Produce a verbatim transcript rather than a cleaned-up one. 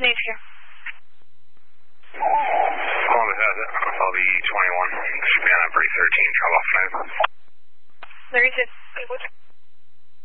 Nate here. Columbus has it. L V twenty-one. Savannah, Bree thirteen. Travel off tonight. There is it.